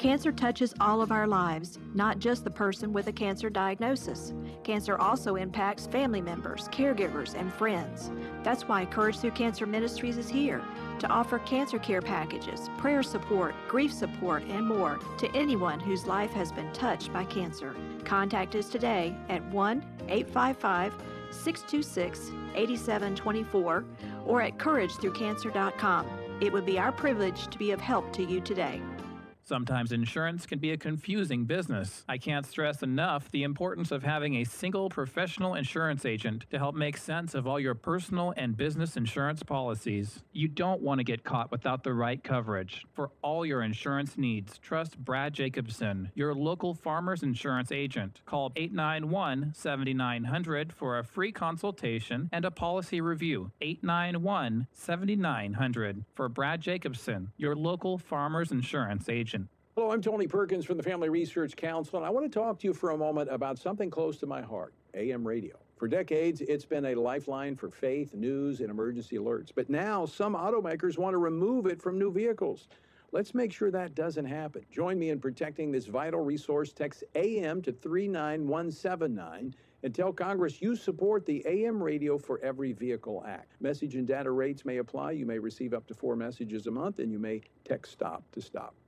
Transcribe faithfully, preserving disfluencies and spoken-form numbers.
Cancer touches all of our lives, not just the person with a cancer diagnosis. Cancer also impacts family members, caregivers, and friends. That's why Courage Through Cancer Ministries is here to offer cancer care packages, prayer support, grief support, and more to anyone whose life has been touched by cancer. Contact us today at one eight five five, six two six, eight seven two four or at courage through cancer dot com. It would be our privilege to be of help to you today. Sometimes insurance can be a confusing business. I can't stress enough the importance of having a single professional insurance agent to help make sense of all your personal and business insurance policies. You don't want to get caught without the right coverage. For all your insurance needs, trust Brad Jacobson, your local Farmers Insurance agent. Call eight nine one, seven nine zero zero for a free consultation and a policy review. eight nine one, seven nine zero zero for Brad Jacobson, your local Farmers Insurance agent. Hello, I'm Tony Perkins from the Family Research Council, and I want to talk to you for a moment about something close to my heart, A M radio. For decades, it's been a lifeline for faith, news, and emergency alerts. But now, some automakers want to remove it from new vehicles. Let's make sure that doesn't happen. Join me in protecting this vital resource. Text A M to three nine one seven nine and tell Congress you support the A M Radio for Every Vehicle Act. Message and data rates may apply. You may receive up to four messages a month, and you may text STOP to stop.